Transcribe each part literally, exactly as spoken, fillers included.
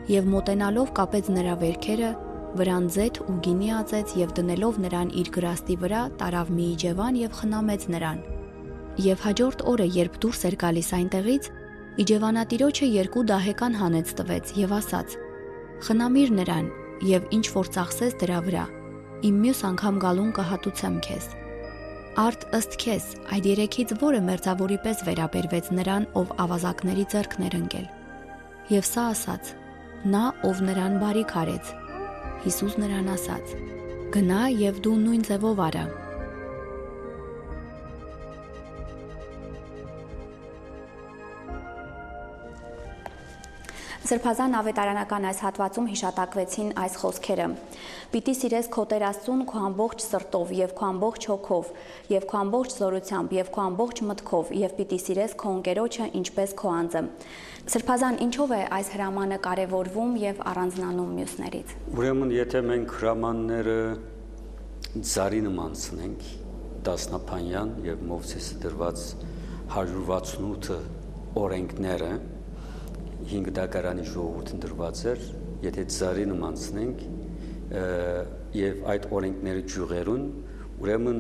եւ մոտենալով կապեց նրա վերքերը, վրան ձեթ ու գինի ածեց եւ դնելով նրան իր գրաստի վրա տարավ մի իջևան եւ խնամեց նրան։ Եվ հաջորդ օրը, երբ դուրս էր գալիս այնտեղից, իջևանատիրոջը երկու դահեկան հանեց տվեց եւ ասաց. «Խնամիր նրան եւ ինչ որ ծախսես դրա վրա, իմ մյուս անգամ գալուն կհատուցեմ քեզ»։ Արդ ըստ քեզ, այդ երեքից որը մերձավորի պես վերաբերվեց նրան, ով ավազակների ձեռքն էր ընկել։ Եվ սա ասաց. նա, ով նրան բարիք արեց։ Հիսուս նրան ասաց. «Գնա եւ դու նույն ձևով արա»։ Սրբազան ավետարանական այս հատվածում հիշատակվեցին այս խոսքերը. «Պիտի սիրես քո Տեր Աստծուն քո ամբողջ սրտով եւ քո ամբողջ հոգով եւ քո ամբողջ զորությամբ եւ քո ամբողջ մտքով եւ պիտի սիրես քո ընկերոջը ինչպես քո անձը»։ Սրբազան, ինչով է այս հրամանը կարևորվում եւ առանձնանում մյուսներից։ Ուրեմն, եթե մենք հրամանները ծառի նմանցնենք Դասնապանյան եւ Մովսեսի դրված հարյուր վաթսունութ օրենքները հինգ դագարանի ժողովուրդին դրված էր, եթե ծառի նմանցնենք եւ այդ օրենքները ջուղերուն, ուրեմն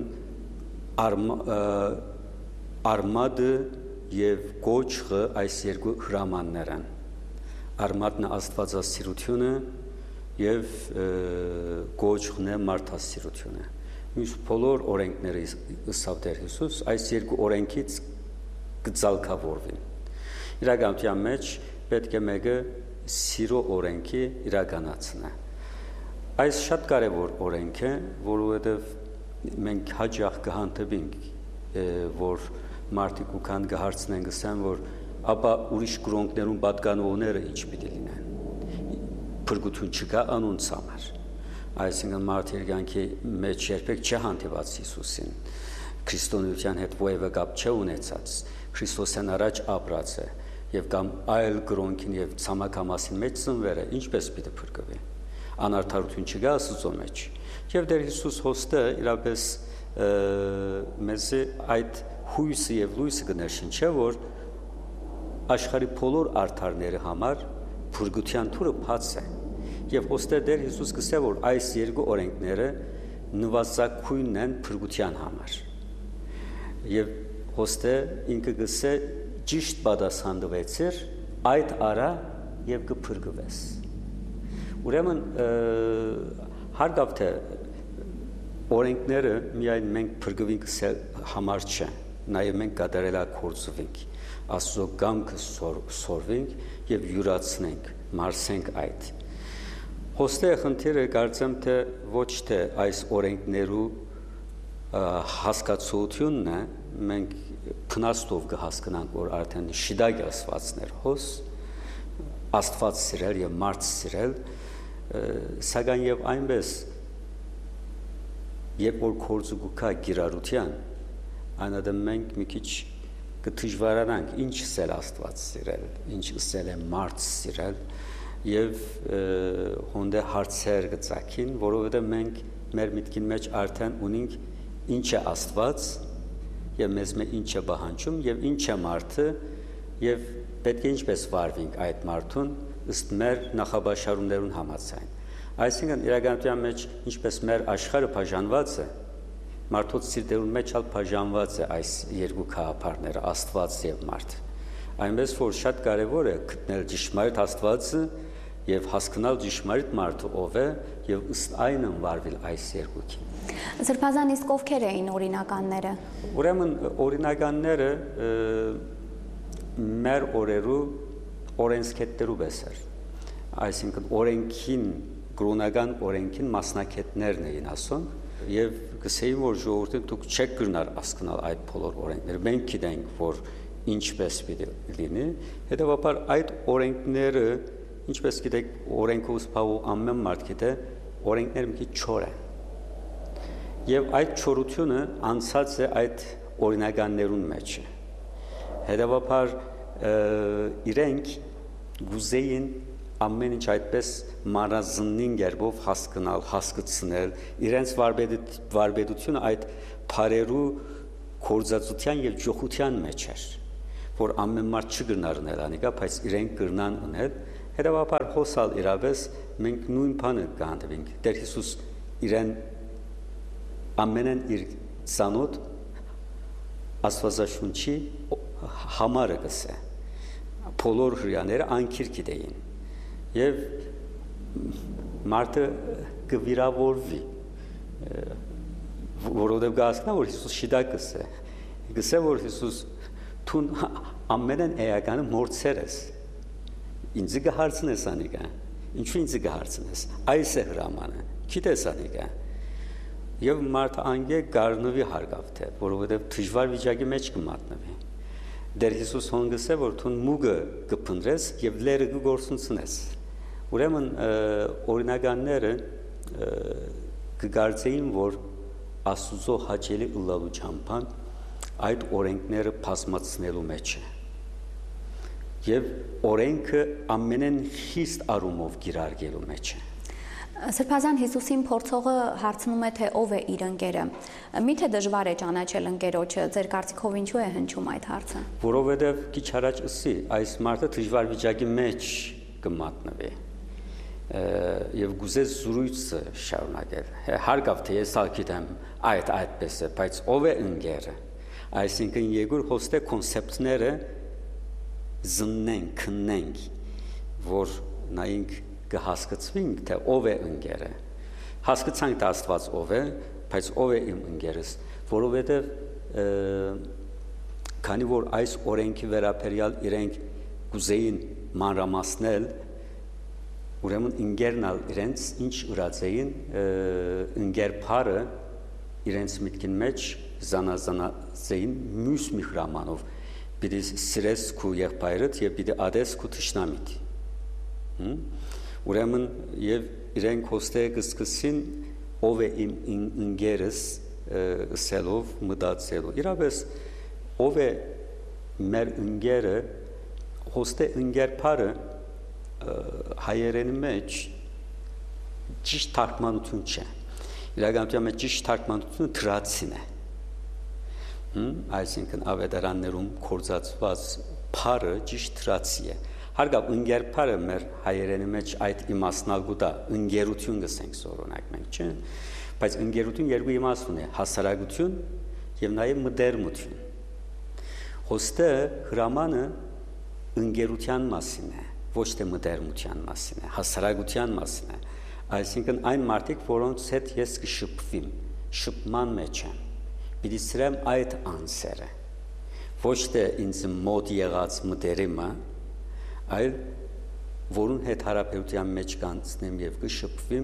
արմադը եւ կոչը այս երկու հրամաններն արմատն է աստվածասիրությունը եւ կոչն է մարդասիրությունը։ Մյուս բոլոր օրենքները ըստ Տեր Հիսուս այս երկու օրենքից կձալքավորվին։ Իրականության մեջ պետք է մեկը սիրո օրենքի իրականացնի։ Այս շատ կարևոր օրենք է, որովհետև մենք հաճախ կհանդիպենք, որ մարդիկ ու քան կհարցնեն գսեն, որ ապա ուրիշ կրոնքներում պատկանողները ինչ պիտի լինեն։ Փրկություն չկա անոնց համար։ Այսինքն մարդիկ կյանքի մեջ երբեք չհանդիպած Հիսուսին, քրիստոնեության հետ ովևէ կապ չունեցած, Քրիստոսեն առաջ ապրած է եւ կամ այլ կրոնքին եւ ցամաքամասին մեջ ծնվերը ինչպես պիտի փրկվի։ Անարդարություն չկա Աստծո մեջ։ Եվ Տեր Հիսուս հոստը իրապես մեզ այդ հույսը եւ լույսը կներշնչի, որ աշխարհի բոլոր արդարների համար փրկության թուրը բաց է։ Եվ հոստը Տեր Հիսուս գսե, որ այս երկու օրենքները նվազագույնն են փրկության համար։ Եվ հոստը ինքը գսե ճիշտ պատասխանվեցիր, այդ արա եւ կփրկվես։ Ուրեմն հարգավ թե օրենքները միայն մենք փրկվենք համար չէ, նաեւ մենք կատարելագործվենք, Աստծո կամքը սորվենք եւ յուրացնենք, մարսենք այդ։ Հոստե խնդիրը կարծեմ թե ոչ թե այս օրենքներու հասկացությունն է, մենք փնաստով կհասկանանք, որ արդեն շիդագ ասվածներ հոս, Աստված սիրել եւ մարդ սիրել, սակայն եւ այնպես, երբ որ գործը գուքա գիրարության, այնադեմ մենք մի քիչ կդժվարանանք, ինչ սել Աստված սիրել, ինչ սել է մարդ սիրել եւ հոնդե հարցեր կծակին, որովհետեւ մենք մեր միտքին մեջ արդեն ունենք ինչ է Աստված եւ մեզ մե ինչ է բանջում եւ ինչ է մարդը եւ պետք է ինչպես վարվենք այդ մարդուն ըստ մեր նախաբաշարումներուն համաձայն։ Այսինքն իրականության մեջ ինչպես մեր աշխարհը բաժանված է, մարդոց սիրտերուն մեջ ալ բաժանված է այս երկու քահապարները Աստված եւ մարդ։ Այնպես որ շատ կարեւոր է գտնել ճշմարիտ Աստվածը եւ հասկանալ ճշմարիտ մարդը ով է եւ ըստ այնն վարվել այս երկուքին։ Սրբազան, իսկ ովքեր էին օրինականները։ Ուրեմն օրինականները մեր օրերու օրենսքետներու բեսեր, այսինքն օրենքին, կրոնական օրենքին մասնակետներն էին ասում եւ գսեին, որ ժողովուրդը դուք չեք կրնար հասկանալ այդ բոլոր օրենքները, մենք գիտենք, որ ինչպես պիտի լինի, հետեւաբար այդ օրենքները, ինչպես գիտեք, օրենքով սփահու ամեն մարդ գիտե, օրենքները մի քիչ չոր են։ Եվ այդ չորությունը անցած է այդ օրինականներուն մեջ է։ Հետևաբար իրենք գուզեին ամեն ինչ այդպես մանրազնին գերբով հասկանալ, հասկացնել, իրենց վարպետությունը այդ բարերու կորզածության եւ ջոխության մեջ էր, որ ամեն մարդ չգրնար ունել անիկա, բայց իրենք գրնան ունել, Հետևաբար հոսալ իրավես մենք նույն բանը կհանդիպենք։ Տեր Հիսուս իրեն ամենեն իր ցանոթ Աստվածաշունչի համարը գսե։ Բոլոր հրյաները անկիր գիտեին։ Եվ մարդը կվիրավորվի, որովհետև գասկնա, որ Հիսուս շիդա գսե։ Գսե, որ Հիսուս թուն ամենեն էականը մորցեր ես։ Ինձ կհարցնես անիկա։ Ինչու ինձ կհարցնես։ Այս է հրամանը։ Գիտես անիկա։ Եվ մարդը անգե գարնվի հարգավ թե, որովհետև դժվար վիճակի մեջ կմատնվի։ Դեր Հիսուս հոնգս է, որ թուն մուգը կփնտրես եւ լերը կգործունցնես։ Ուրեմն օրինականները կգործեին, որ Աստուծո հաճելի ըլլալու ճամփան այդ օրենքները բազմացնելու մեջ է։ Եվ օրենքը ամենեն խիստ առումով կիրարգելու մեջ է։ Սրբազան Հիսուսին փորձողը հարցնում է, թե ով է իր ընկերը։ Միթե դժվար է ճանաչել ընկերոջը, ձեր կարծիքով ինչու է հնչում այդ հարցը։ Որովհետև քիչ առաջ ասի, այս մարդը դժվար վիճակի մեջ կմատնվի։ Եվ գուզես զրույցը շարունակել։ Հարգավ թե ես ալքիդեմ այդ այդպես է, բայց ով է ընկերը։ Այսինքն երկու հոստե կոնցեպտները զննենք, քննենք, որ նայենք կհասկացվենք, թե ով է ընկերը։ Հասկացանք, թե Աստված ով է, բայց ով է իմ ընկերս, որովհետև քանի որ այս օրենքի վերաբերյալ իրենք կուզեին մանրամասնել, ուրեմն ընկերնալ իրենց ինչ ուրացեին ընկեր փարը իրենց միտքին մեջ զանազանացեին մյուս մի հրամանով, պիտի սիրես քու եղբայրդ եւ պիտի ադես քու թշնամիդ։ Ուրեմն եւ իրենք հոստե կսկսին ով է իմ ընկերս սելով մտածելու։ Իրապես ով է մեր ընկերը հոստե ընկեր փարը հայերեն մեջ ճիշտ թարգմանություն չէ։ Իրականության մեջ ճիշտ թարգմանությունը թրացին է։ Այսինքն ավետարաններում կորցածված փարը ճիշտ թրացի է։ Հարգավ ընկեր փարը մեր հայերենի մեջ այդ իմաստնալ գուտա ընկերություն գսենք սորոնակ մենք, չէ՞։ Բայց ընկերություն երկու իմաստ ունի՝ հասարակություն եւ նաեւ մդերմություն։ Հոստը հրամանը ընկերության մասին է, ոչ թե մդերմության մասին է, հասարակության մասին է։ Այսինքն այն մարդիկ, որոնց հետ ես կշփվեմ, շփման մեջ եմ, պիտի սրեմ այդ անձերը, ոչ թե ինձ մոտ եղած մդերիմը, այլ որուն հետ հարաբերության մեջ կանցնեմ եւ կշփվեմ,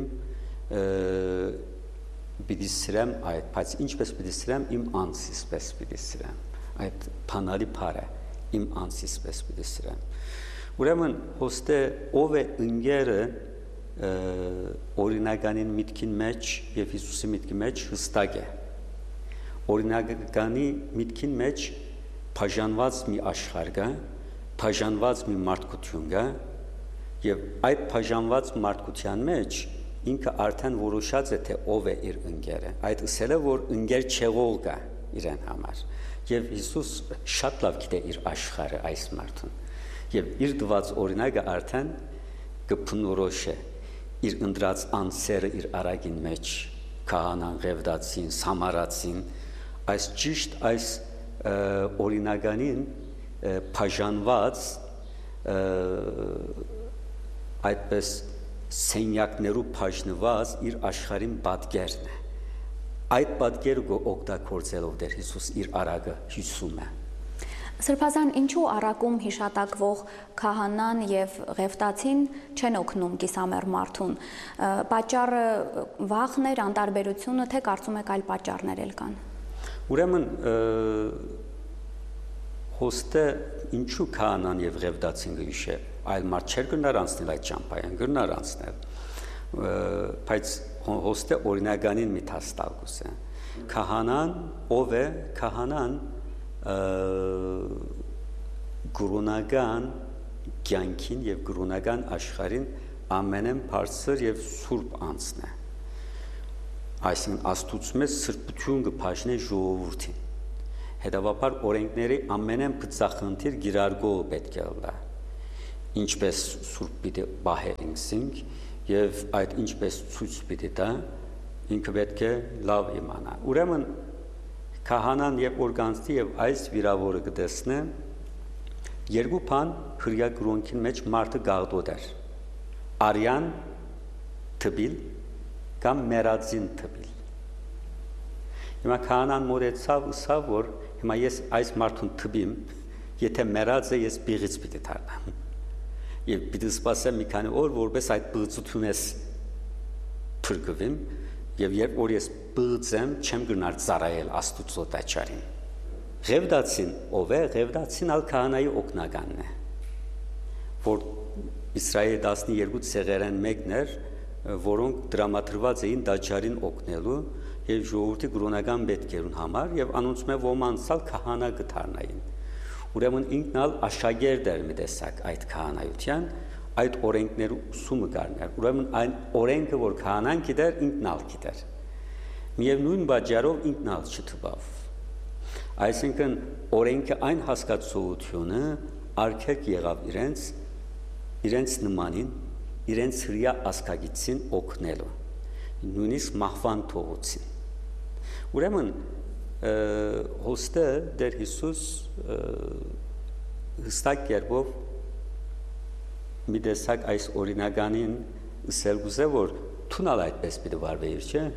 պիտի սրեմ այդ, բայց ինչպես պիտի սրեմ իմ անձիս պես պիտի սրեմ, այդ բանալի բառը իմ անձիս պես պիտի սրեմ։ Ուրեմն հոստե ով է ընկերը օրինականին միտքին մեջ եւ Հիսուսի միտքի մեջ հստակ է։ Օրինականի միտքին մեջ բաժանված մի աշխարհ կա, բաժանված մի մարդկություն կա եւ այդ բաժանված մարդկության մեջ ինքը արդեն որոշած է թե ով է իր ընկերը։ Այդ ասելը որ ընկեր չեղող կա իրեն համար եւ Հիսուս շատ լավ գիտե իր աշխարհը այս մարդուն եւ իր դված օրինակը արդեն կփնորոշ է իր ընդրած անձերը իր արագին մեջ քահանան, ղևդացին, սամարացին այս ճիշտ այս օրինականին բաժանված այդպես սենյակներու բաժնված իր աշխարհին պատկերն է։ Այդ պատկերը օգտագործելով դեր Հիսուս իր արագը հյուսում է։ Սրբազան ինչու առակում հիշատակվող քահանան եւ ղևտացին չեն օգնում կիսամեռ մարդուն։ Պատճառը վախն էր, անտարբերությունը, թե կարծում եք այլ պատճառներ էլ կան։ Ուրեմն հոստը ինչու քահանան եւ ղևտացին գիշե, այլ մարդ չէր գնար անցնել այդ ճամփային, գնար անցնել։ Բայց հոստը օրինականին մի տաստալգուս է։ Քահանան ով է, քահանան գրոնական կյանքին եւ գրոնական աշխարհին ամենեն բարձր եւ սուրբ անձն է։ Այսինքն Աստծո մեծ սրբություն կփաշնի ժողովրդին։ Հետևաբար օրենքների ամենեն բծախնդիր գիրարգողը պետք է լինի։ ինչպես սուրբ պիտի բահենք եւ այդ ինչպես ցույց պիտի տա ինքը պետք է լավ իմանա։ Ուրեմն քահանան եւ օրգանստի եւ այս վիրավորը կտեսնե երկու բան հրյա գրոնքին մեջ մարդը գաղդոտ էր։ Արյան թբիլ կամ մերածին թբիլ։ Հիմա քահանան մորեցավ ուսավ որ հիմա ես այս մարդուն թբիմ, եթե մերած է ես բիղից պիտի դառնամ։ Եվ պիտի սպասեմ մի քանի օր, որպես այդ բղծությունն ես փրկվեմ, եւ երբ որ ես բղծեմ, չեմ գնար ծառայել Աստուծո տաճարին։ Ղևդացին ով է, Ղևդացին ալ քահանայի օգնականն է, որ Իսրայելի տասներկու ցեղերեն մեկն էր, որոնք դրամատրված էին տաճարին օգնելու եւ ժողովրդի կրոնական պետքերուն համար եւ անոնցում է ոմանցալ քահանա գտարնային։ Ուրեմն ինքն ալ աշակերտ էր մի տեսակ այդ քահանայության, այդ օրենքները ուսումը գարներ։ Ուրեմն այն օրենքը, որ քահանան գիտեր, ինքն ալ գիտեր։ Միևնույն բաժարով ինքն ալ չթվավ։ Այսինքն օրենքը այն հասկացությունը արգելք եղավ իրենց իրենց նմանին, իրենց հրյա ասկագիցին օգնելու, նույնիսկ մահվան թողուցին։ Ուրեմն հոստը դեր Հիսուս հստակ կերպով մի տեսակ այս օրինականին ասել գուզե, որ թունալ այդպես պիտի վարվեիր, չէ՞։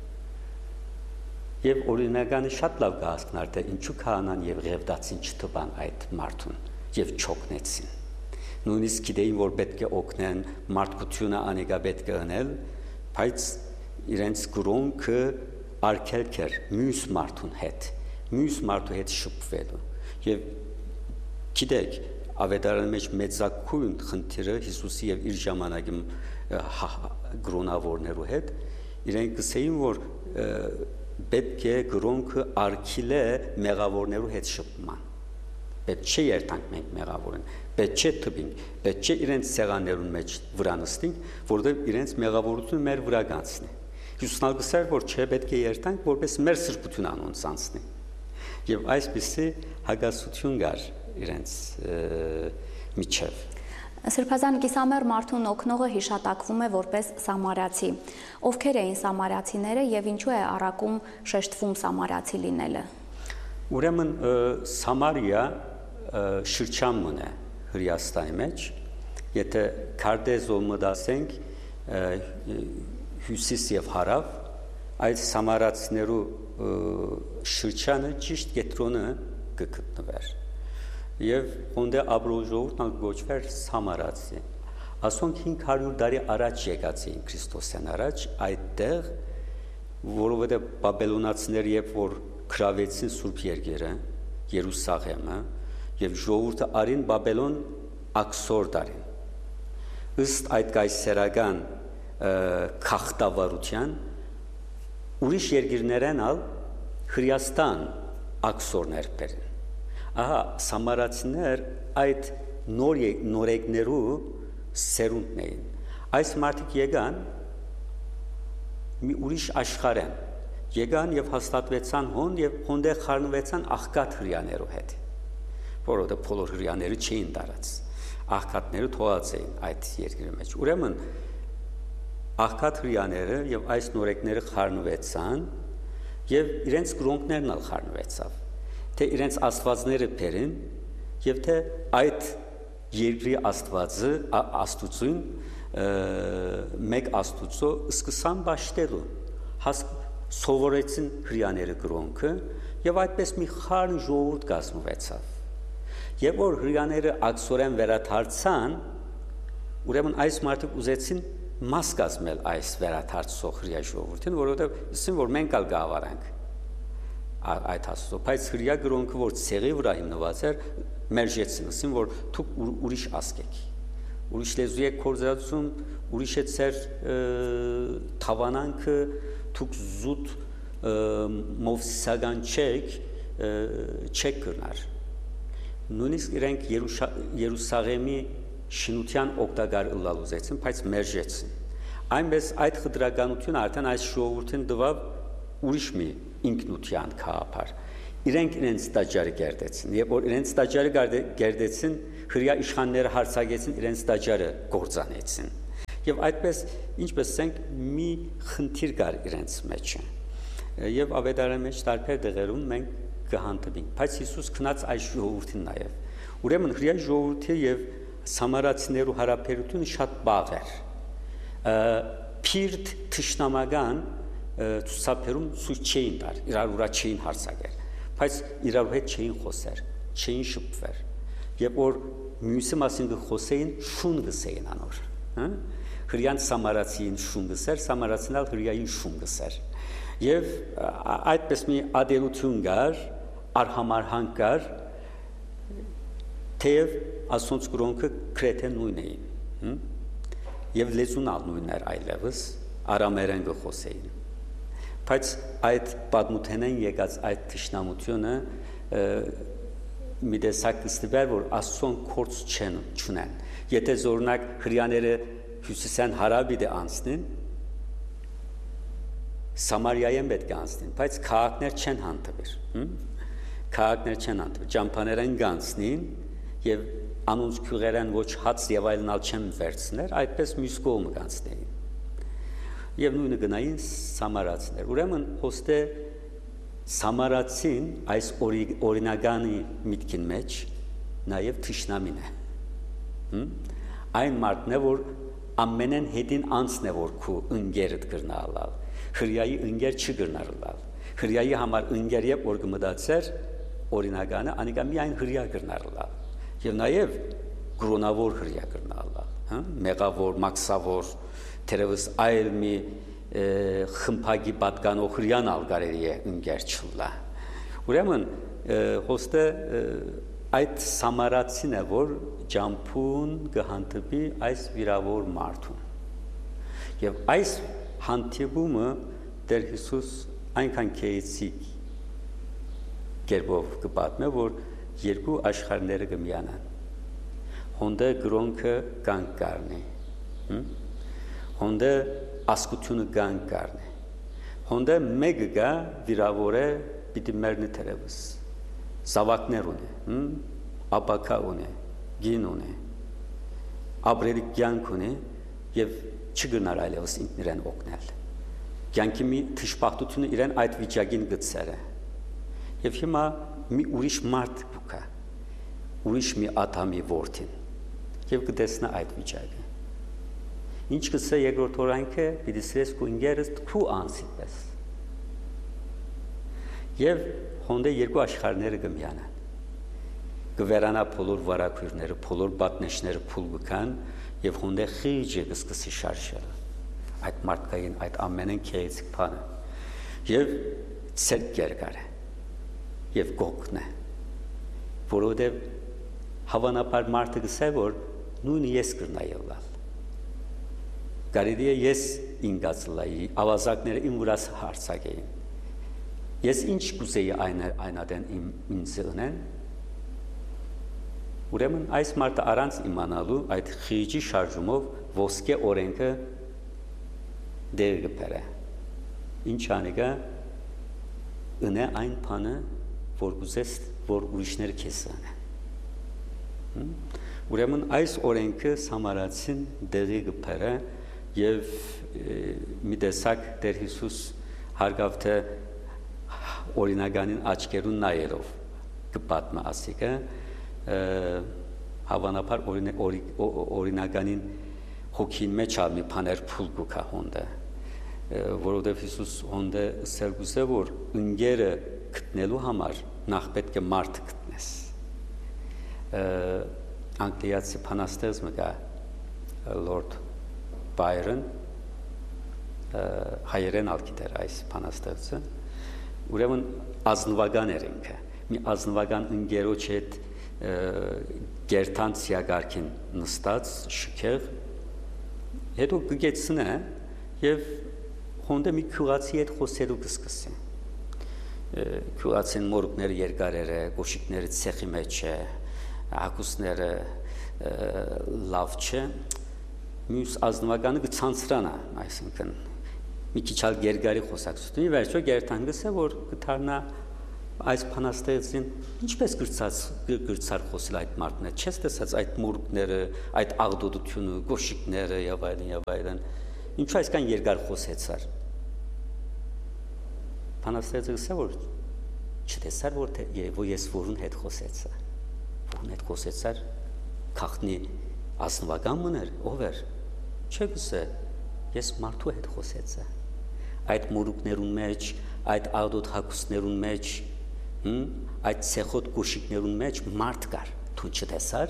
Եվ օրինականը շատ լավ կհասկնար, թե ինչու քահանան եւ Ղևդացին չթվան այդ մարդուն եւ չօգնեցին։ Նույնիսկ գիտեին, որ պետք է օգնեն, մարդկությունը անեկա պետք է անել, բայց իրենց գրոնքը արգելք էր մյուս մարդուն հետ, մյուս մարդու հետ շփվելու։ Եվ գիտեք, ավետարանի մեջ մեծակույն խնդիրը Հիսուսի եւ իր ժամանակի գրոնավորներու հետ, իրենք գսեին, որ պետք է գրոնքը արգիլե մեղավորներու հետ շփման։ Պետք չէ երթանք մենք մեղավորին, պետք չէ թվինք, պետք չէ իրենց սեղաններուն մեջ վրա նստենք, որովհետև իրենց մեղավորությունը մեր վրա կանցնի։ Հիսուսն ալգսար, որ չէ պետք է երթանք, որպես մեր սրբություն անոնց անցնի։ Եվ այսպիսի հագասություն կար իրենց միջև։ Սրբազան կիսամեռ մարդուն օգնողը հիշատակվում է որպես սամարացի։ Ովքեր էին սամարացիները եւ ինչու է առակում շեշտվում սամարացի լինելը։ Ուրեմն Սամարիա շրջանն է Հրեաստանի մեջ, եթե քարտեզով մտածենք հյուսիս եւ հարավ, այդ սամարացիներու շրջանը ճիշտ կետրոնը կգտնվեր։ Եվ ոնդե ապրոժողն գոչվեր Սամարացի։ Ասոնք հինգ հարյուր տարի առաջ եկած էին Քրիստոսյան առաջ այդտեղ, որովհետև բաբելոնացիները երբ որ գրավեցին Սուրբ երկիրը, Երուսաղեմը, եւ ժողովուրդը արին Բաբելոն աքսոր տարին։ Ըստ այդ կայսերական քաղաքտավարության ուրիշ երկիրներեն ալ Հրեաստան աքսորներ բերին։ Ահա սամարացիներ այդ նոր նորեկներու սերունդն էին։ Այս մարդիկ եկան մի ուրիշ աշխարհեն, եկան եւ հաստատվեցան հոն եւ հոնդեղ խառնվեցան աղքատ հրյաներու հետ, որովհետեւ բոլոր հրյաները չէին տարած, աղքատները թողած էին այդ երկրի մեջ։ Ուրեմն աղքատ հրյաները եւ այս նորեկները խառնվեցան եւ իրենց կրոնքներն ալ խառնվեցավ, թե իրենց աստվածները բերեն եւ թե այդ երկրի աստվածը աստուծուն մեկ աստուծո սկսան ճաշտելու սովորեցին հրյաները կրոնքը եւ այդպես մի խառն ժողովուրդ կազմվեցավ եւ որ հրյաները աքսորեն վերադարձան ուրեմն այս մարդիկ ուզեցին մաս կազմել այս վերադարձող հրյա ժողովրդին որովհետեւ ասին որ մենք ալ գավարանք այդ հասցո բայց հրյա կրոնքը որ ցեղի վրա հիմնված էր մերժեցին ասին որ դուք ուրիշ ասկ եք ուրիշ լեզու եք կորզածում ուրիշ է ծեր թավանանքը դուք զուտ մովսիսական չեք չեք կրնար նույնիսկ իրենք Երուսաղեմի շինության օգտակար ըլլալուզեցին բայց մերժեցին այնպես այդ խտրականությունը արդեն այս ժողովրդին դվավ ուրիշ մի ինքնության քաղաքար իրենք իրենց տաճարը գերդեցին եւ որ իրենց տաճարը գերդեցին հրյա իշխանները հարցակեցին իրենց տաճարը գործանեցին։ Եվ այդպես ինչպես ասենք մի խնդիր կար իրենց մեջ։ Եվ ավետարանի մեջ տարբեր դեղերում մենք կհանդիպենք, բայց Հիսուս քնած այս ժողովրդին նաև։ Ուրեմն հրյա ժողովրդի եւ սամարացիներու հարաբերությունը շատ բաղ էր։ Փիրտ թշնամական ցուցաբերում ցույց չէին տար, իրար ուրա չէին հարցակեր, բայց իրար հետ չէին խոսեր, չէին շփվեր։ Եվ որ մյուսի մասին խոսեին, շուն գսեին անոր, հա։ Հրյան սամարացին շուն գսեր, սամարացինալ հրյային շուն գսեր։ Եվ այդպես մի ադելություն կար, արհամարհանք կար, թեև ասոնց կրոնքը գրեթե նույն էին, եւ լեզուն ալ նույնն էր այլևս, արամերեն գխոսեին։ Բայց այդ պատմութենեն եկած այդ թշնամությունը մի տեսակ կստիպեր, որ Աստծուն կորց չեն չունեն։ Եթե զորնակ հրյաները հյուսիսյան հարաբիդը անցնին, Սամարիայեն պետք է անցնին, բայց քաղաքներ չեն հանդիպիր, քաղաքներ չեն հանդիպիր, ճամփաներեն գանցնին եւ անոնց քյուղերեն ոչ հաց եւ այլն ալ չեն վերցներ, այդպես մյուս կողմը գանցնեին։ Եվ նույնը գնային սամարացիներ։ Ուրեմն հոստե սամարացին այս օրինագանի միտքին մեջ նաեւ թշնամին է։ Այն մարդն է, որ ամենեն հետին անցն է, որ քու ընկերդ գրնալալ, հրյայի ընկեր չգրնալալ, հրյայի համար ընկեր եւ որ կմտածեր օրինագանը անիկա միայն հրյա գրնալալ եւ նաեւ գրոնավոր հրյա գրնալալ, հա, մեղավոր, մաքսավոր, թերևս այլ մի խմփագի պատկանող հրյան ալ կարելի է ընկեր չլա։ Ուրեմն հոստե այդ սամարացին է, որ ջամփուն կհանդիպի այս վիրավոր մարդուն։ Եվ այս հանդիպումը Տեր Հիսուս այնքան քեյցիկ կերպով կպատմե, որ երկու աշխարհները կմիանան։ Հոնդը գրոնքը կանգ կառնի, հոնդը ասկությունը կանգ կառնի, հոնդը մեկը գա վիրավոր է պիտի մեռնի թերևս, զավակներ ունի, ապակա ունի, գին ունի, ապրելի կյանք ունի եւ չգնար այլևս ինքն օգնել։ Կյանքի մի թշպախտությունը իրեն այդ վիճակին գցեր է։ Եվ հիմա մի ուրիշ մարդ կա, ուրիշ մի ադամի որդին, եւ կտեսնա այդ վիճակը։ Ինչ կսե երկրորդ օրանքը, պիտի սրես քու ինգերս քու անցի պես։ Եվ հոնդե երկու աշխարհները կմիանան։ Գվերանա բոլոր վարակույրները, բոլոր պատնեշները փուլ կան եւ հոնդե խիջը կսկսի շարժել։ Այդ մարդկային այդ ամենն քեյցիկ բանը։ Եվ ցերկ կերկար է։ Եվ գոքն է։ Որովհետեւ հավանաբար մարդը գսե որ նույն ես կրնայելալ։ Կարելի է ես ինգացլայի, ավազակները իմ վրաս հարցակեին։ Ես ինչ կուզեի այն այնադեն իմ ինձ ունեն։ Ուրեմն այս մարդը առանց իմանալու այդ խիջի շարժումով ոսկե օրենքը դեր կբերե։ Ինչ անիկա ընե այն բանը, որ կուզես, որ ուրիշները քեզ անեն։ Ուրեմն այս օրենքը սամարացին դերի կբերե եւ մի տեսակ Տեր Հիսուս հարգավ թե օրինականին աչքերուն նայելով կպատմա ասիկը հավանաբար օրինականին հոգին մեջ ալ մի բաներ փուլ կուքա հոնդը որովհետև Հիսուս հոնդը սերգուզե որ ընկերը գտնելու համար նախ պետք է մարդ գտնես անգլիացի բանաստեղծ մը կա Լորդ Բայրոն հայերեն ալ գիտեր այս բանաստեղծը ուրեմն ազնվական էր ինքը մի ազնվական ընկերոջ հետ գերտան սիագարքին նստած շքեղ հետո կգեցնե եւ հոնդը մի քյուղացի հետ խոսելու կսկսի քյուղացին մորուկները երկարերը գոշիկները ցեխի մեջ է հակուսները լավ չէ մյուս ազնվականը կցանցրանա այսինքն մի քիչ ալ գերգարի խոսակցությունը վերջո գերտան գսե որ կթարնա Այս փանաստեղծին ինչպես գրծած գրծար խոսել այդ մարդն է, չես տեսած այդ մուրուկները, այդ աղդոդությունը, գոշիկները եւ այլն եւ այլն։ Ինչու այսքան երկար խոսեցար։ Փանաստեղծը ասա որ չտեսար որ թե եւ ես որուն հետ խոսեցա։ Որուն հետ խոսեցար քաղտնի ասնվական մներ, ով էր։ Չէ՞ գսե, ես մարդու հետ խոսեցա։ Այդ մուրուկներուն մեջ, այդ աղդոդ հակուսներուն մեջ այդ ցեխոտ կոշիկներուն մեջ մարդ կար, դու չտեսար։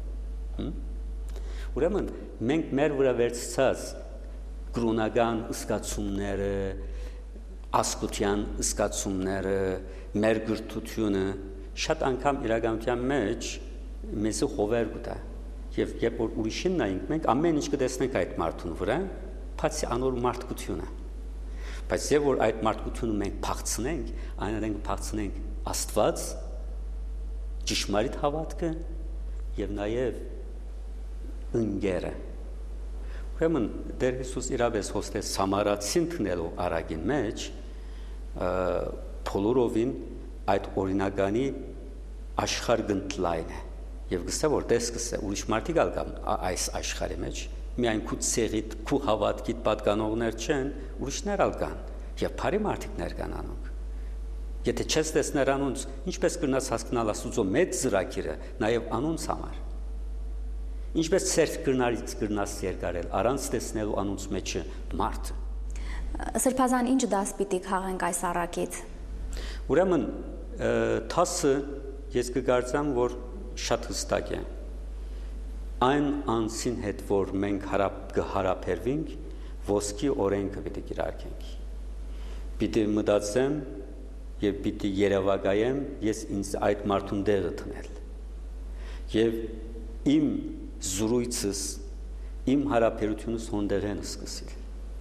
Ուրեմն մենք մեր վրա վերցած կրոնական ըսկացումները, ասկության ըսկացումները, մեր գրթությունը շատ անգամ իրականության մեջ մեզ հովեր կտա։ Եվ երբ որ ուրիշին նայենք, մենք ամեն ինչ կտեսնենք այդ մարդուն վրա, բացի անոր մարդկությունը։ Բայց երբ որ այդ մարդկությունը մենք փախցնենք, այնուհետև փախցնենք Աստված, ճշմարիտ հավատքը եւ նաեւ ընկերը։ Ուրեմն Տեր Հիսուս իրավես հոստես Սամարացին տնելով արագին մեջ, բոլորովին այդ օրինականի աշխարհգընտլայն է։ Եվ գսե որ տես գսե ուրիշ մարդիկ ալ կան այս աշխարհի մեջ, միայն քու ցեղիտ, քու հավատքիդ պատկանողներ չեն, ուրիշներ ալ կան եւ բարի մարդիկներ կան անոնք։ Եթե չես տեսներ անոնց, ինչպես կրնաս հասկանալ Աստուծո մեծ զրակիրը, նաև անոնց համար։ Ինչպես ցերկ կրնարից կրնաս երկարել, առանց տեսնելու անոնց մեջը մարդը։ Սրբազան ինչ դաս պիտի քաղենք այս առակից։ Ուրեմն թասը ես կգործամ, որ շատ հստակ է։ Այն անձին հետ, որ մենք հարապ կհարաբերվենք, ոսկի օրենքը պիտի կիրարկենք։ Պիտի մտածեմ եւ պիտի երևակայեմ ես ինձ այդ մարդուն դեղը տնել եւ իմ զրույցս իմ հարաբերությունս հոնդերեն սկսել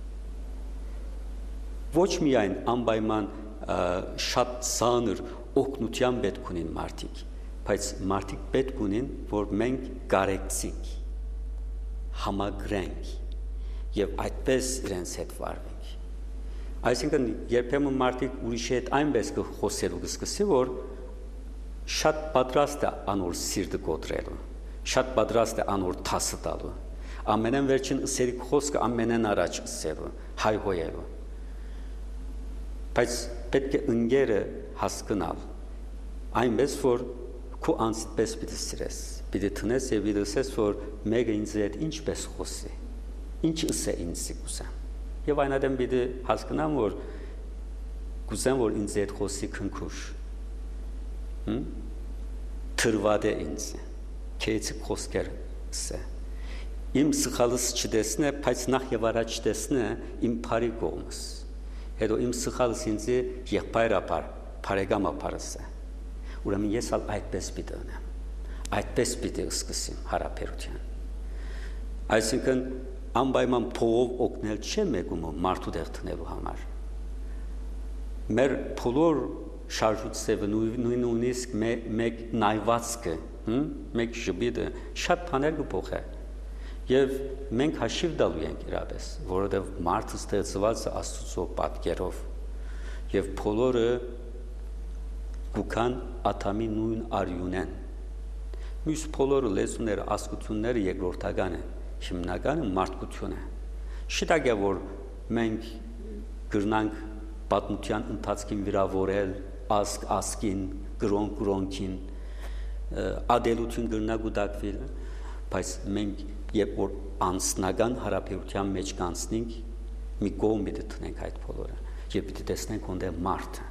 ոչ միայն անպայման շատ ծանր օգնության պետք ունին մարդիկ բայց մարդիկ պետք ունին որ մենք կարեկցենք համագրենք եւ այդպես իրենց հետ վարվենք Այսինքն երբեմն մարդիկ ուրիշի հետ այնպես կխոսելու կսկսի, որ շատ պատրաստ է անոր սիրտը կոտրելու, շատ պատրաստ է անոր թասը տալու, ամենեն վերջին ըսերիկ խոսքը ամենեն առաջ ըսելու, հայհոյելու։ Բայց պետք է ընկերը հասկանալ, այնպես որ քու անձպես պիտի սիրես, պիտի տնես եւ պիտի ասես, որ մեկը ինձ հետ ինչպես խոսի, ինչ ըսե ինձ կուսեմ։ Եվ այնադեմ պիտի հասկանամ, որ կուզեմ, որ ինձ հետ խոսի քնքուշ, թրվադ է ինձ, քեյցիկ խոսքեր սե, իմ սխալս չտեսնե, բայց նախ եւ առաջ չտեսնե իմ բարի կողմս, հետո իմ սխալս ինձ եղբայրապար, բարեկամապար սե, ուրեմն ես ալ այդպես պիտի ունեմ, այդպես պիտի սկսեմ հարաբերության, այսինքն անպայման փողով օգնել չէ մեկում մարդու դեղ տնելու համար։ Մեր բոլոր շարժուցևը նույնիսկ մեկ նայվածքը, մեկ ժպիտը շատ բաներ կփոխի։ Եվ մենք հաշիվ տալու ենք իրապես, որովհետև մարդը ստեղծված է Աստծո պատկերով։ Եվ բոլորը գուքան Ադամի նույն արյուն են։ Մյուս բոլորը լեզուները, ազգությունները երկրորդական են։ Հիմնականը մարդկություն է։ Շիտակ է, որ մենք գրնանք պատմության ընթացքին վիրավորել, ազգ ազգին, գրոն գրոնքին, ադելություն գրնակ ու դակվիլ, բայց մենք երբ որ անձնական հարաբերության մեջ կանցնենք, մի կողմ պիտի տնենք այդ բոլորը, եւ պիտի տեսնենք ոնտեղ մարդը։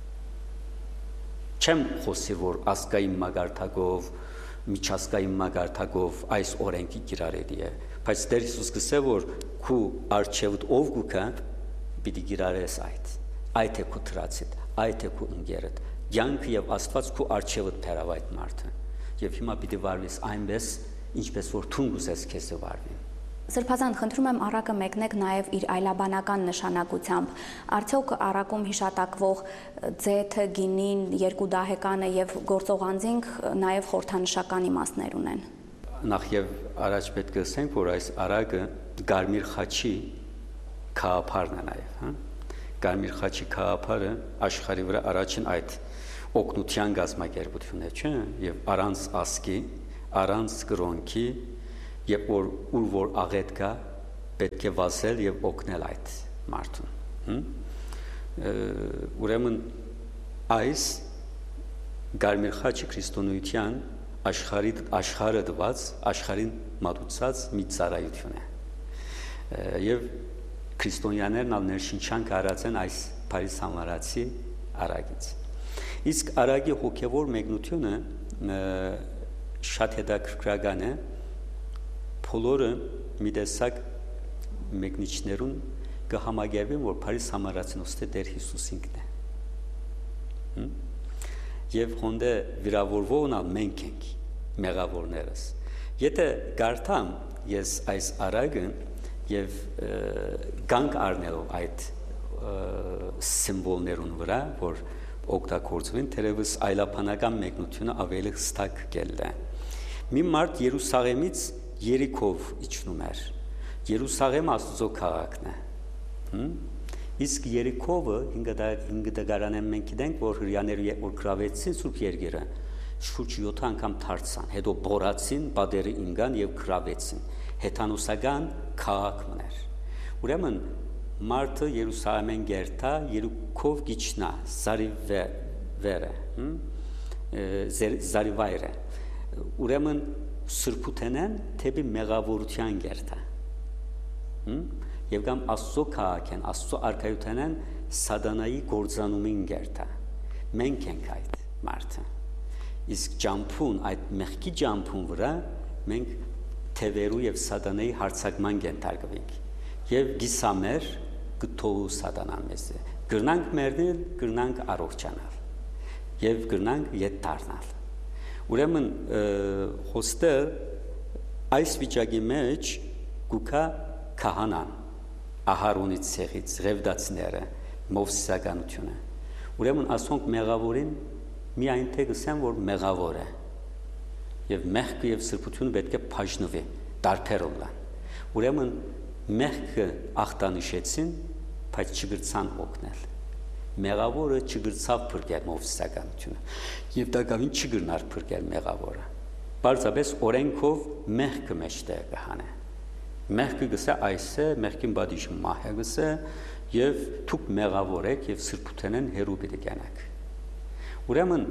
Չեմ խոսի, որ ազգային մագարտակով միջազգային մագարտակով այս օրենքի կիրառելի է, բայց Տեր Հիսուս գսե որ քու արչեւդ ով գուքա պիտի կիրառես այդ, այդ է քու թրացիդ, այդ է քու ընկերդ, յանքը եւ Աստված քու արչեւդ փերավ այդ մարդը, եւ հիմա պիտի վարվես այնպես, ինչպես որ թուն գուսես քեզ վարվի։ Սրբազան, խնդրում եմ առակը մեկնեք նաև իր այլաբանական նշանակությամբ։ Արդյոք առակում հիշատակվող ձեթը, գինին, երկու դահեկանը եւ գործող անձինք նաև խորհրդանշական իմաստներ ունեն։ Նախ եւ առաջ պետք է ասենք, որ այս առակը Գարմիր խաչի քահապարն է նաև, հա։ Գարմիր խաչի քահապարը աշխարհի վրա առաջին այդ օգնության գազམ་ակերպություն է, չէ՞, եւ առանց ասկի, առանց կրոնքի, եւ որ ուր որ աղետ կա, պետք է վազել եւ օգնել այդ մարդուն։ Ուրեմն այս Գարմիր խաչը քրիստոնեության աշխարհի աշխարհը դված, աշխարհին մատուցած մի ծառայություն է։ Եվ քրիստոնյաներն ալ ներշնչանք արած են այս Փարիզ համարացի արագից։ Իսկ արագի հոգևոր մեկնությունը շատ հետաքրքրական է, բոլորը մի տեսակ մեկնիչներուն կհամագերվեն, որ Փարիզ համարացին ըստ Տեր Հիսուս ինքն է։ Եվ հոնդե վիրավորվողն ալ մենք ենք, մեղավորներս։ Եթե գարտամ ես այս արագը եւ գանք առնելով այդ սիմվոլներուն վրա, որ օգտագործվեն, թերևս այլաբանական մեկնությունը ավելի հստակ կելն է։ Մի մարդ Երուսաղեմից Երիքով իջնում էր։ Երուսաղեմ Աստծո քաղաքն է։ Իսկ Երիքովը հինգդագարանեն մենք գիտենք, որ հրյաները որ գրավեցին Սուրբ Երգերը, շուրջ յոթ անգամ թարցան, հետո բորացին, բادرը ինգան եւ գրավեցին։ Հեթանոսական քաղաքն էր։ Ուրեմն մարդը Երուսաղեմեն գերտա, Երիքով գիչնա, Զարիվերը, Զարիվայրը։ Ուրեմն սրբութենեն թեպի մեղավորության գերտա։ Եվ կամ Աստծո քաղաքեն, Աստծո արքայութենեն սատանայի գործանումին գերտա։ Մենք ենք այդ մարդը։ Իսկ ջամփուն, այդ մեղքի ջամփուն վրա մենք թևերու եւ սատանայի հարցակման կենթարկվենք։ Եվ գիսամեր գտողու սատանան մեզ։ Գրնանք մերնել, գրնանք առողջանալ։ Եվ գրնանք ետ դառնալ։ Ուրեմն հոստը այս վիճակի մեջ գուքա քահանան Ահարոնից ցեղից Ղևդացիները մովսիսականությունը։ Ուրեմն ասոնք մեղավորին միայն թե գսեն որ մեղավոր է։ Եվ մեղքը եւ սրբությունը պետք է բաժնվի, դարբերով լան։ Ուրեմն մեղքը ախտանշեցին, բայց չգրցան օգնել։ Մեղավորը չգրցավ փրկել մովսիսականությունը։ Եվ դա գավին չգրնար փրկել մեղավորը։ Բարձրապես օրենքով մեղքը մեջտեղ կհանե։ Մեղքը գսե այս է, մեղքին բադիժը մահ է գսե, եւ դուք մեղավոր եք եւ սրբութենեն հերու պիտի գանաք։ Ուրեմն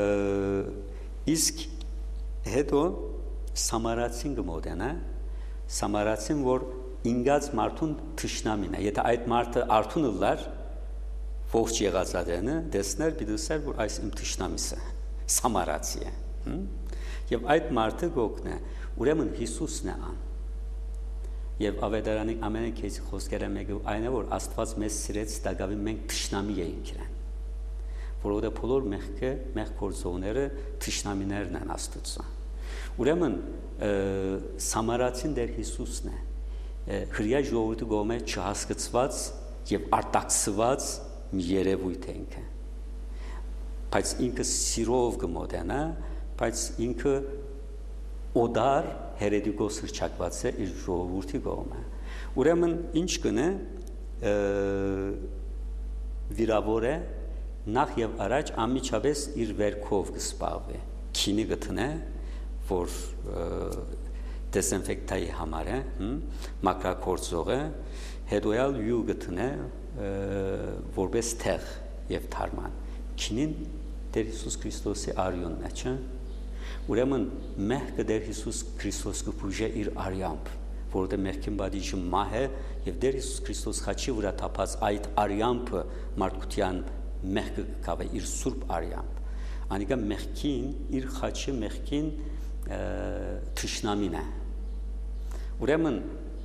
իսկ հետո Սամարացին գմոդենա, Սամարացին որ ինգած մարդուն թշնամին է, եթե այդ մարդը արթուն լար, ողջ եղածադենը դեսներ պիտի որ այս իմ թշնամիս է, Սամարացի է։ Եվ այդ մարդը գոքն է, ուրեմն Հիսուսն է ան։ Եվ ավետարանի ամենը քեզի խոսքերը մեկը այն է որ Աստված մեզ սիրեց դակավի մենք թշնամի էինք իրեն որովհետև բոլոր մեղքը մեղ գործողները թշնամիներն են Աստծո ուրեմն Սամարացին դեր Հիսուսն է հրյա ժողովրդի գոմե չհասկացված եւ արտաքսված մի երևույթ է ինքը բայց ինքը սիրով գմոդենա բայց ինքը օդար հերետիկոս հրճակված է իր ժողովրդի կողմը։ Ուրեմն ինչ կնե վիրավոր է նախ եւ առաջ անմիջապես իր վերքով կսպաղվի։ Քինի գտնե, որ դեզինֆեկտայի համար է, մակրակորձող է, հետոյալ յու գտնե որպես թեղ եւ թարման։ Քինին Տեր Հիսուս Քրիստոսի արյունն է, չէ՞։ Ուրեմն մեղքը Տեր Հիսուս Քրիստոս կփուժե իր արյամբ, որովհետև մեղքին բադիժը մահ է եւ Տեր Հիսուս Քրիստոս խաչի վրա թափած այդ արյամբը մարդկության մեղքը կկավե իր սուրբ արյամբ։ Անիկա մեղքին իր խաչի մեղքին թշնամին է։ Ուրեմն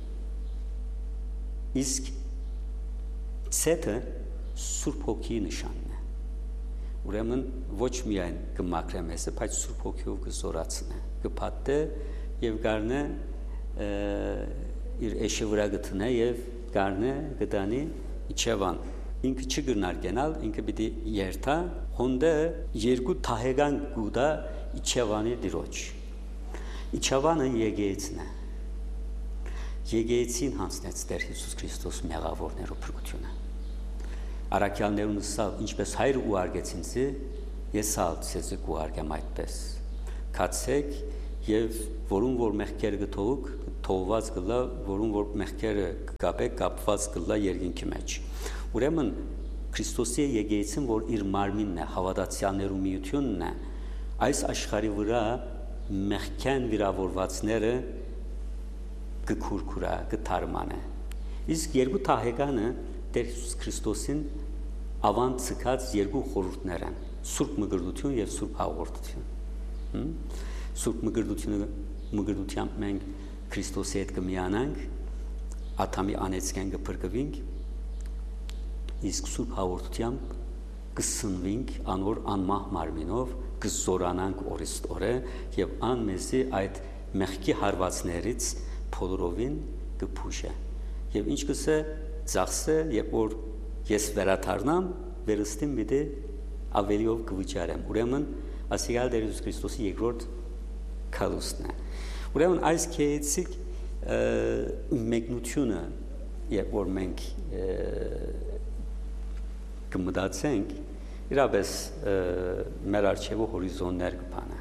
իսկ ցեթը սուրբ հոգի նշանն է։ Ուրեմն ոչ միայն կմաքրե մեզը, բայց Սուրբ Հոգիով կզորացնե, կփաթե եւ գարնե իր էշի վրա գտնե եւ գարնե գտանի իջևան։ Ինքը չգնար գնալ, ինքը պիտի երթա, հոնդե երկու թահեգան գուդա իջևանի դիրոջ։ Իջևանը եկեղեցին է։ Եկեղեցին հանձնեց Տեր Հիսուս Քրիստոս մեղավորներու փրկությունը։ Արաքյալներուն սա ինչպես հայր ու արգեցինցի ես ալ ցեզ կուարգեմ այդպես կացեք եւ որուն որ մեղքերը գթողուք թողված կլա որուն որ մեղքերը կապեք կապված կլա երկինքի մեջ ուրեմն Քրիստոսի եկեղեցին որ իր մարմինն է հավատացյալներու միությունն է այս աշխարհի վրա մեղքեն վիրավորվածները կքուրքուրա կթարմանե իսկ երկու թահեկանը Տեր Հիսուս Քրիստոսին ավան ցկած երկու խորհուրդներ են Սուրբ Մգրտություն եւ Սուրբ Հաղորդություն Սուրբ Մգրտությունը մգրտությամբ մենք Քրիստոսի հետ կմիանանք աթամի անեցքեն կփրկվենք իսկ Սուրբ Հաղորդությամբ կսնվենք անոր անմահ մարմինով կզորանանք օրիստորը եւ ան մեզի այդ մեղքի հարվածներից փոլորովին կփուշե եւ ինչ կսե ծախսը երբ որ ես վերաթարնամ վերստին միտի ավելիով կվճարեմ ուրեմն ասիգալ Տեր Հիսուս Քրիստոսի երկրորդ քալուստն է ուրեմն այս քեյցիկ մեկնությունը երբ որ մենք կմտածենք իրապես մեր արժեվո հորիզոններ կփանա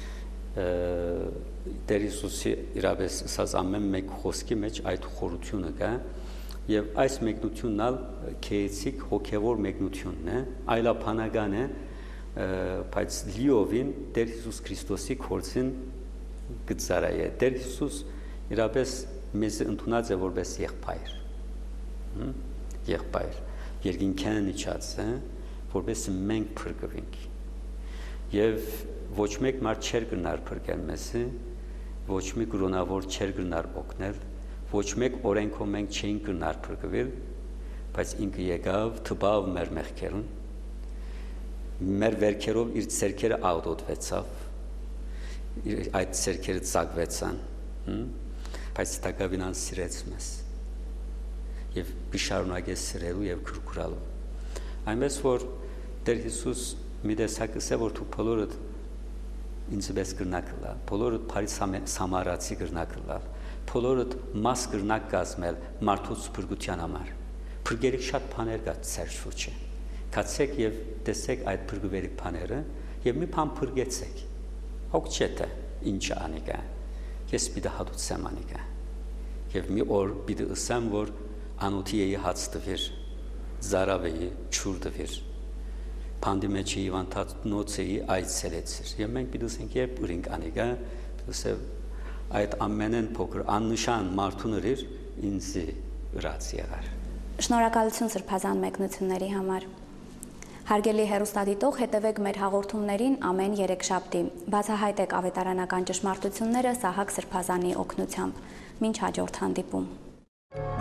Տեր Հիսուսի իրապես ասած ամեն մեկ խոսքի մեջ այդ խորությունը կա եւ այս մեկնությունն ալ քեյցիկ հոգեվոր մեկնությունն է այլափանական է բայց լիովին Տեր Հիսուս Քրիստոսի կորցին գծարայ է Տեր Հիսուս իրապես մեզ ընդունած է որպես եղբայր եղբայր երկինքան իջած է որպես մենք փրկվենք եւ ոչ մեկ մարդ չեր գնար փրկել մեզի ոչ մի կրոնավոր չեր գնար օգնել ոչ մեկ օրենքով մենք չէինք գնար փրկվել բայց ինքը եկավ թվավ մեր մեղքերուն մեր վերքերով իր ցերքերը աղտոտվեցավ այդ ցերքերը ծակվեցան բայց տակավինան սիրեց մեզ եւ բիշարունակեց սիրելու եւ քրքուրալու այնպես որ Տեր Հիսուս մի տեսակս է որ դու բոլորդ ինձպես կրնակլա բոլորդ Փարիս Սամարացի կրնակլա բոլորդ մաս կրնակ կազմել մարդուց փրկության համար փրկերիկ շատ բաներ կա ծեր շուրջը կացեք եւ տեսեք այդ փրկվերիկ բաները եւ մի բան փրկեցեք հոգ չետը ինչ անիկա ես պիտի հատուցեմ անիկա եւ մի օր պիտի ասեմ որ անոթի էի հաց տվիր զարավեի ճուր տվիր Փանդի մեջ հիվանդած նոցեի այցելեցիր եւ մենք պիտի ասենք երբ ուրինք անիկա ասել այդ ամենեն փոքր աննշան մարդուներ ինձի ըրած եղար Շնորհակալություն սրբազան մեկնությունների համար Հարգելի հեռուստադիտող հետևեք մեր հաղորդումներին ամեն երեքշաբթի բացահայտեք ավետարանական ճշմարտությունները Սահակ Սրբազանի օգնությամբ մինչ հաջորդ հանդիպում